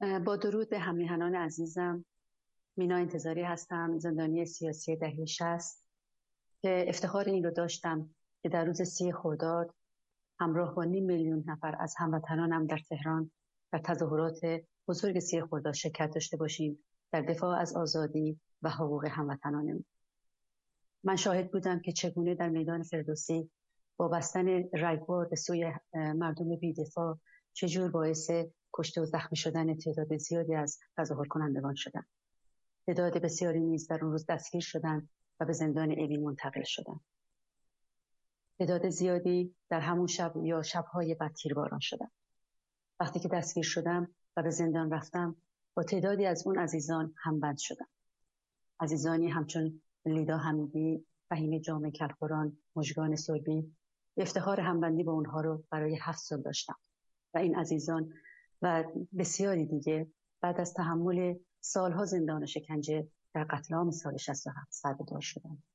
با درود به هم‌میهنان عزیزم. مینا انتظاری هستم، زندانی سیاسی دهه 60 که افتخار این رو داشتم که در روز 30 خرداد همراه با 500,000 نفر از هموطنانم در تهران در تظاهرات بزرگ 30 خرداد شرکت داشته باشیم در دفاع از آزادی و حقوق هموطنانم. من شاهد بودم که چگونه در میدان فردوسی با بستن رگبار به سوی مردم بی‌دفاع چجور باعث کشته و زخمی شدن تعداد زیادی از تظاهر کنندگان شدند. تعداد بسیاری نیز در اون روز دستگیر شدند و به زندان اوین منتقل شدند. تعداد زیادی در همون شب یا شب‌های بعد تیرباران شدند. وقتی که دستگیر شدم و به زندان رفتم، با تعدادی از اون عزیزان همبند شدم. عزیزانی همچون لیدا حمیدی، فهیم جامع کلخوران، مژگان سربی، افتخار همبندی با اونها رو برای 7 سال داشتم و این عزیزان و بسیاری دیگه بعد از تحمل سالها زندان و شکنجه در قتل عام سال 67 سربدار شدند.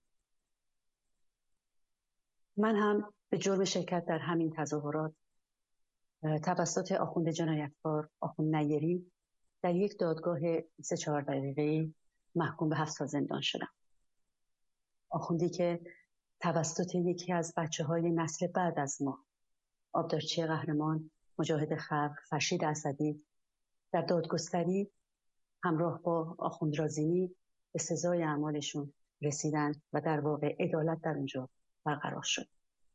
من هم به جرم شرکت در همین تظاهرات توسط آخوند جنایتکار آخوند نیری در یک دادگاه 3-4 دقیقه‌ای محکوم به 7 سال زندان شدم. آخوندی که توسط یکی از بچه‌های نسل بعد از ما، آبدارچی قهرمان، مجاهد خلق فرشید اسدی، در دادگستری همراه با آخوند رازینی به سزای اعمالشون رسیدن و در واقع عدالت در اونجا برقرار شد.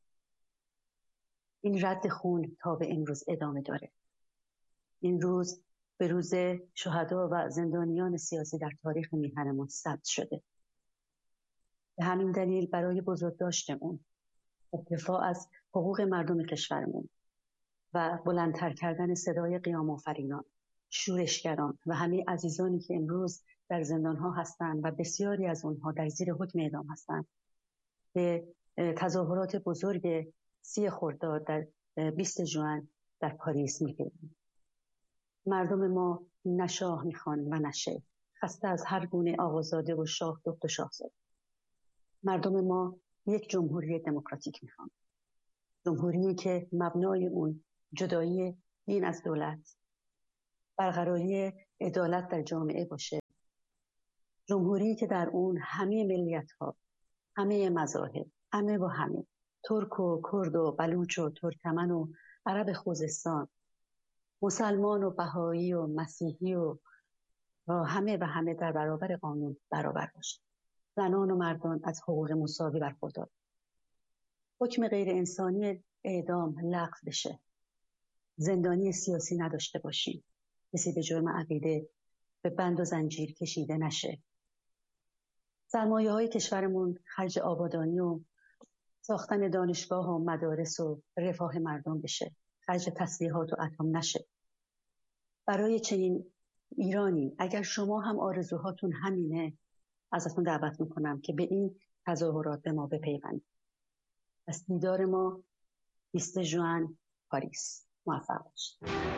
این رد خون تا به امروز ادامه داره. این روز به روز شهدا و زندانیان سیاسی در تاریخ میهنمون ثبت شده. به همین دلیل برای بزرگداشتمون، دفاع از حقوق مردم کشورمون و بلندتر کردن صدای قیام آفرینان، شورشگران و همه عزیزانی که امروز در زندان‌ها هستند و بسیاری از اونها در زیر حکم اعدام هستند، به تظاهرات بزرگ 30 خرداد در 20 ژوئن در پاریس می‌پیوندیم. مردم ما نه شاه میخوان و نه شیخ، خسته از هر گونه آقازاده و شاه دخت و شاهزاده. مردم ما یک جمهوری دموکراتیک میخوان، جمهوری که مبنای اون جدایی دین از دولت، برقراری عدالت در جامعه باشه، جمهوری که در اون همه ملیت‌ها، همه مذاهب، همه با همه، ترک و کرد و بلوچ و ترکمن و عرب خوزستان، مسلمان و بهایی و مسیحی و همه و همه در برابر قانون برابر باشه. زنان و مردان از حقوق مساوی برخوردار. حکم غیر انسانی اعدام لغو بشه. زندانی سیاسی نداشته باشیم. کسی به جرم عقیده به بند و زنجیر کشیده نشه. سرمایه‌های کشورمون خرج آبادانی و ساختن دانشگاه و مدارس و رفاه مردم بشه. خرج تسلیحات و اتم نشه. برای چنین ایرانی اگر شما هم آرزوهاتون همینه، ازتون دعوت میکنم که به این تظاهرات به ما بپیوندید. پس دیدار ما 20 ژوئن پاریس. موفق باشید.